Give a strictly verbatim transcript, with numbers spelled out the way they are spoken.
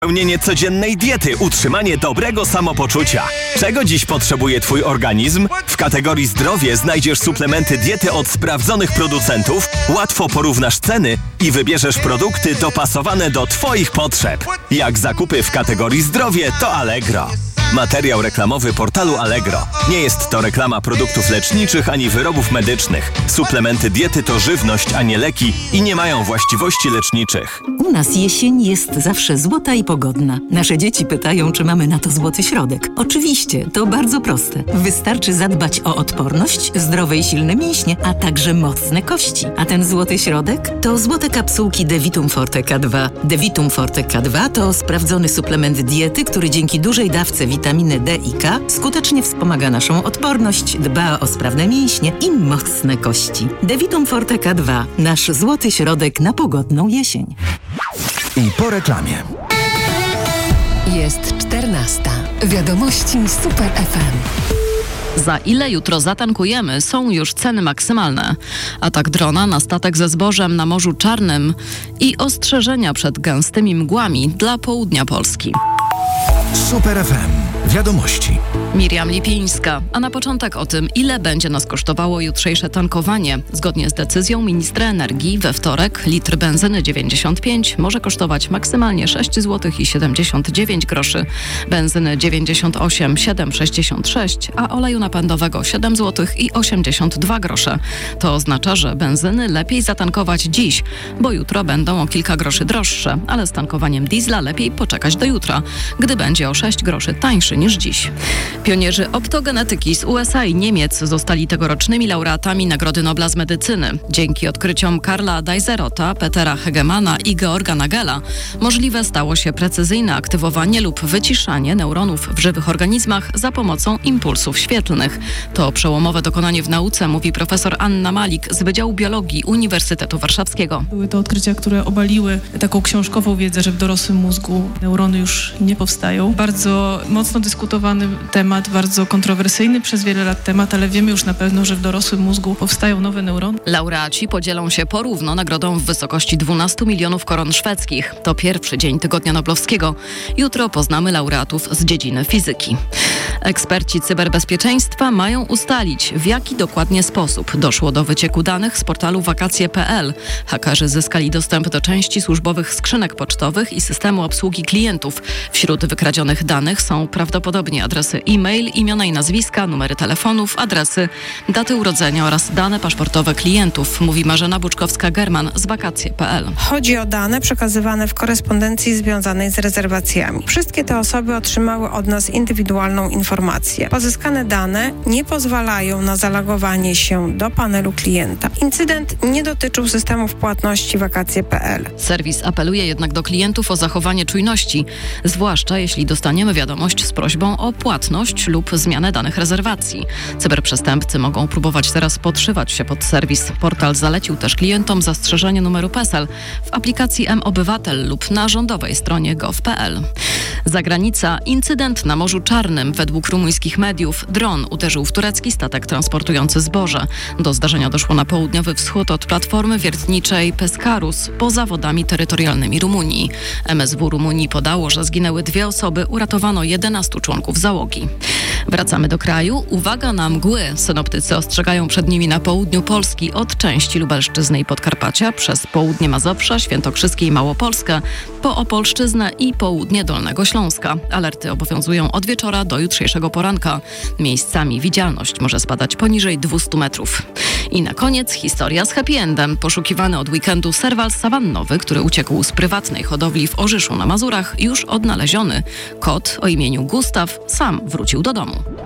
Spełnienie codziennej diety, utrzymanie dobrego samopoczucia. Czego dziś potrzebuje Twój organizm? W kategorii zdrowie znajdziesz suplementy diety od sprawdzonych producentów, łatwo porównasz ceny i wybierzesz produkty dopasowane do Twoich potrzeb. Jak zakupy w kategorii zdrowie, to Allegro. Materiał reklamowy portalu Allegro. Nie jest to reklama produktów leczniczych ani wyrobów medycznych. Suplementy diety to żywność, a nie leki i nie mają właściwości leczniczych. U nas jesień jest zawsze złota i pogodna. Nasze dzieci pytają, czy mamy na to złoty środek. Oczywiście, to bardzo proste. Wystarczy zadbać o odporność, zdrowe i silne mięśnie, a także mocne kości. A ten złoty środek to złote kapsułki Devitum Forte K dwa. Devitum Forte K dwa to sprawdzony suplement diety, który dzięki dużej dawce witaminy D i K skutecznie wspomaga naszą odporność, dba o sprawne mięśnie i mocne kości. Devitum Forte K dwa. Nasz złoty środek na pogodną jesień. I po reklamie. Jest czternasta. Wiadomości Super F M. Za ile jutro zatankujemy, są już ceny maksymalne. Atak drona na statek ze zbożem na Morzu Czarnym i ostrzeżenia przed gęstymi mgłami dla południa Polski. Super F M. Wiadomości. Miriam Lipińska. A na początek o tym, ile będzie nas kosztowało jutrzejsze tankowanie. Zgodnie z decyzją ministra energii we wtorek litr benzyny dziewięćdziesiąt pięć może kosztować maksymalnie sześć złotych i siedemdziesiąt dziewięć groszy, benzyny dziewięćdziesiąt osiem siedem sześćdziesiąt sześć, a oleju napędowego siedem złotych i osiemdziesiąt dwa grosze. To oznacza, że benzyny lepiej zatankować dziś, bo jutro będą o kilka groszy droższe, ale z tankowaniem diesla lepiej poczekać do jutra, gdy będzie o sześć groszy tańszy niż dziś. Pionierzy optogenetyki z U S A i Niemiec zostali tegorocznymi laureatami Nagrody Nobla z medycyny. Dzięki odkryciom Karla Deiserota, Petera Hegemana i Georga Nagela możliwe stało się precyzyjne aktywowanie lub wyciszanie neuronów w żywych organizmach za pomocą impulsów świetlnych. To przełomowe dokonanie w nauce, mówi profesor Anna Malik z Wydziału Biologii Uniwersytetu Warszawskiego. Były to odkrycia, które obaliły taką książkową wiedzę, że w dorosłym mózgu neurony już nie powstają. Bardzo mocno dyskutowany temat, bardzo kontrowersyjny przez wiele lat temat, ale wiemy już na pewno, że w dorosłym mózgu powstają nowe neurony. Laureaci podzielą się porówno nagrodą w wysokości dwunastu milionów koron szwedzkich. To pierwszy dzień Tygodnia Noblowskiego. Jutro poznamy laureatów z dziedziny fizyki. Eksperci cyberbezpieczeństwa mają ustalić, w jaki dokładnie sposób doszło do wycieku danych z portalu wakacje kropka p l. Hakerzy zyskali dostęp do części służbowych skrzynek pocztowych i systemu obsługi klientów. Wśród wykradzionych danych są prawdopodobnie adresy e-mail, imiona i nazwiska, numery telefonów, adresy, daty urodzenia oraz dane paszportowe klientów, mówi Marzena Buczkowska-German z wakacje kropka p l. Chodzi o dane przekazywane w korespondencji związanej z rezerwacjami. Wszystkie te osoby otrzymały od nas indywidualną informację. Pozyskane dane nie pozwalają na zalogowanie się do panelu klienta. Incydent nie dotyczył systemów płatności wakacje kropka p l. Serwis apeluje jednak do klientów o zachowanie czujności, zwłaszcza jeśli dostaniemy wiadomość z prośbą o płatność lub zmianę danych rezerwacji. Cyberprzestępcy mogą próbować teraz podszywać się pod serwis. Portal zalecił też klientom zastrzeżenie numeru PESEL w aplikacji M-Obywatel lub na rządowej stronie gov kropka p l. Zagranica. Incydent na Morzu Czarnym. Według rumuńskich mediów dron uderzył w turecki statek transportujący zboże. Do zdarzenia doszło na południowy wschód od platformy wiertniczej Pescarus poza wodami terytorialnymi Rumunii. M S W Rumunii podało, że zginęły dwie osoby, uratowano jedenastu członków załogi. Wracamy do kraju. Uwaga na mgły. Synoptycy ostrzegają przed nimi na południu Polski od części Lubelszczyzny i Podkarpacia, przez południe Mazowsza, Świętokrzyskie i Małopolskę, po Opolszczyznę i południe Dolnego Śląska. Alerty obowiązują od wieczora do jutrzejszego poranka. Miejscami widzialność może spadać poniżej dwieście metrów. I na koniec historia z happy endem. Poszukiwany od weekendu serwal sawannowy, który uciekł z prywatnej hodowli w Orzyszu na Mazurach, już odnaleziony. Kot o imieniu Gustaw sam wrócił do domu.